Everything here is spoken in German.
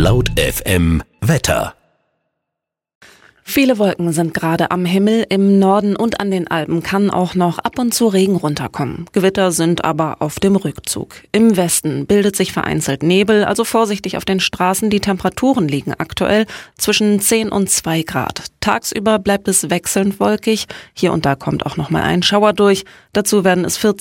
Laut FM Wetter. Viele Wolken sind gerade am Himmel. Im Norden und an den Alpen kann auch noch ab und zu Regen runterkommen. Gewitter sind aber auf dem Rückzug. Im Westen bildet sich vereinzelt Nebel, also vorsichtig auf den Straßen. Die Temperaturen liegen aktuell zwischen 10 und 2 Grad. Tagsüber bleibt es wechselnd wolkig. Hier und da kommt auch noch mal ein Schauer durch. Dazu werden es 14